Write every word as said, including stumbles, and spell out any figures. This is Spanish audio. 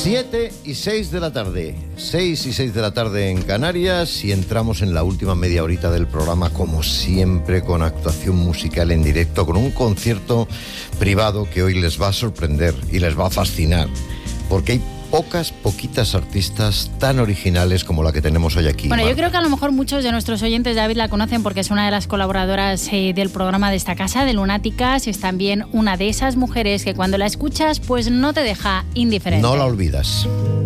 siete y seis de la tarde, seis y seis de la tarde en Canarias, y entramos en la última media horita del programa, como siempre, con actuación musical en directo, con un concierto privado que hoy les va a sorprender y les va a fascinar, porque hay pocas, poquitas artistas tan originales como la que tenemos hoy aquí. Bueno, Marta. Yo creo que a lo mejor muchos de nuestros oyentes, David, la conocen porque es una de las colaboradoras eh, del programa de esta casa, de Lunáticas. Es también una de esas mujeres que cuando la escuchas, pues no te deja indiferente. No la olvidas.